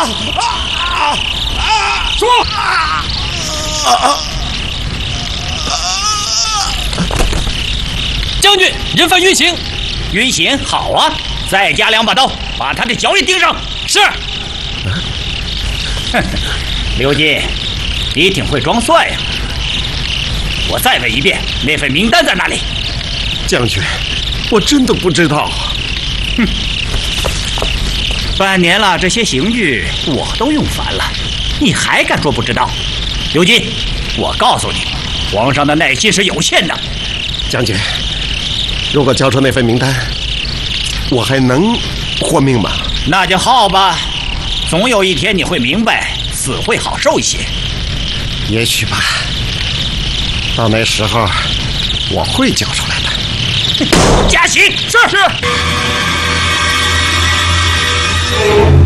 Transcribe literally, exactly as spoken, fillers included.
啊啊！说。啊啊！ 将军，人犯晕刑。 晕刑，好啊！再加两把刀，把他的脚也钉上。 是。 哼，刘金，你挺会装蒜呀！我再问一遍，那份名单在哪里？ 将军，我真的不知道。 哼，半年了，这些刑具我都用烦了，你还敢说不知道？刘金，我告诉你，皇上的耐心是有限的。 将军，如果交出那份名单，我还能活命吗？ 那就好吧，总有一天你会明白，死会好受一些。 也许吧，到那时候我会交出来的。 加刑！ 是是。